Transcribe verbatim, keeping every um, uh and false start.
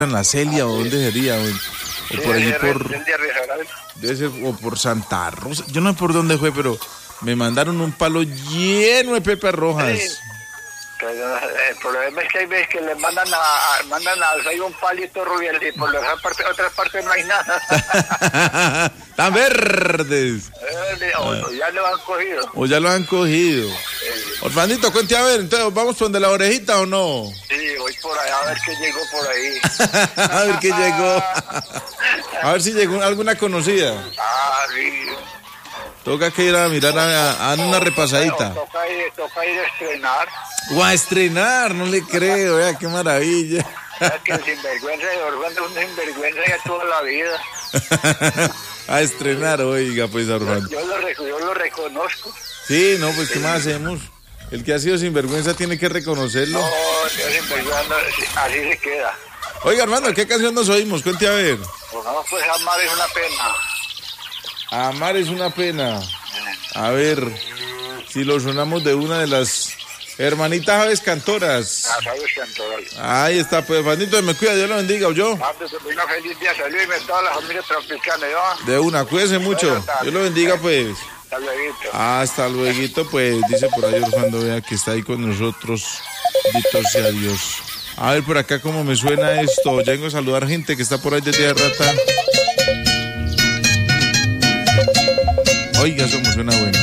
en la Celia, o dónde sería, o, o Sí, por allí el por, día de Risaralda. debe ser, o por Santa Rosa, yo no sé por dónde fue, pero me mandaron un palo lleno de pepas rojas. Sí. Pero el problema es que hay veces que le mandan a, a mandan a hay un palito rubial y por las parte, otras partes no hay nada. Están verdes. Eh, o, o ya lo han cogido. O ya lo han cogido. Sí, Orfandito, cuente a ver, entonces, ¿vamos por donde la orejita o no? sí, voy por allá a ver qué llegó por ahí. A ver qué llegó. A ver si llegó alguna conocida. Ah, sí. Toca que ir a mirar a, a, a una repasadita. Toca ir, toca ir a estrenar. O a estrenar, no le creo, vea qué maravilla. Es que el sinvergüenza de Orlando es un sinvergüenza ya toda la vida. A estrenar, oiga, pues, Orlando. Yo lo, yo lo reconozco. Sí, no, pues, ¿qué más hacemos? El que ha sido sinvergüenza tiene que reconocerlo. No, yo sinvergüenza, así se queda. Oiga, Armando, ¿qué canción nos oímos? Cuente a ver. Pues no, pues amar es una pena. Amar es una pena. A ver, si lo sonamos de una de las hermanitas aves cantoras. Ah, sabes, cantor. Ahí está, pues, Fandito, me cuida, Dios lo bendiga, ¿o yo? Ah, pues una feliz día, saludime a toda la familia tropicana, ¿no? De una, cuídese mucho. Dios lo bendiga, pues. Hasta luego. Hasta luego, pues, dice por ahí Orfando, vea que está ahí con nosotros. Bendito sea Dios. A ver, por acá cómo me suena esto. Ya vengo a saludar gente que está por ahí desde hace rata. Oiga, eso me suena bueno.